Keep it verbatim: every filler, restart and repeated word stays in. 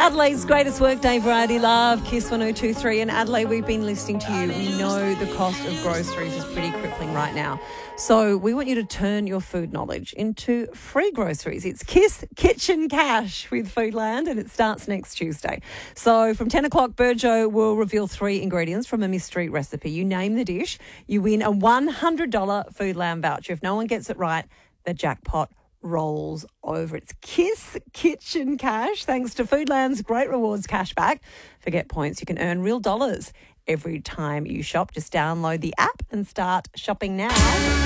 Adelaide's greatest workday variety love, Kiss one oh two point three. And Adelaide, we've been listening to you. We know the cost of groceries is pretty crippling right now. So we want you to turn your food knowledge into free groceries. It's Kiss Kitchen Cash with Foodland, and it starts next Tuesday. So from ten o'clock, Burjo will reveal three ingredients from a mystery recipe. You name the dish, you win a one hundred dollars Foodland voucher. If no one gets it right, the jackpot rolls over. It's Kiss Kitchen Cash, thanks to Foodland's great rewards cashback. Forget points, you can earn real dollars every time you shop. Just download the app and start shopping now.